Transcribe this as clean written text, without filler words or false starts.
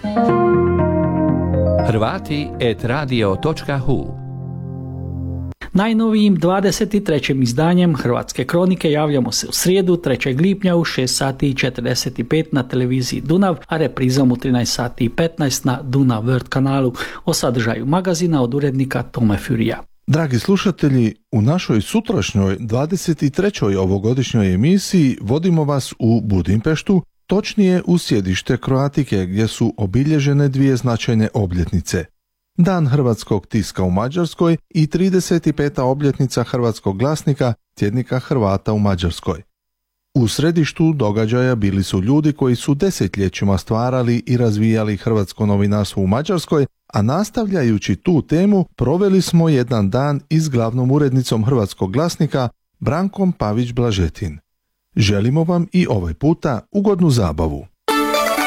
Hrvati@radio.hu. Najnovijim 23. izdanjem Hrvatske kronike javljamo se u srijedu 3. lipnja u 6 sati i 45 na televiziji Dunav, a reprizom u 13 sati i 15 na Dunav World kanalu. O sadržaju magazina od urednika Tome Furija. Dragi slušatelji, u našoj sutrašnjoj 23. ovogodišnjoj emisiji vodimo vas u Budimpeštu, točnije u sjedište Kroatike gdje su obilježene dvije značajne obljetnice. Dan hrvatskog tiska u Mađarskoj i 35. obljetnica hrvatskog glasnika, tjednika Hrvata u Mađarskoj. U središtu događaja bili su ljudi koji su desetljećima stvarali i razvijali hrvatsko novinarstvo u Mađarskoj, a nastavljajući tu temu proveli smo jedan dan i s glavnom urednicom hrvatskog glasnika Brankom Pavić Blažetin. Želimo vam i ovaj puta ugodnu zabavu.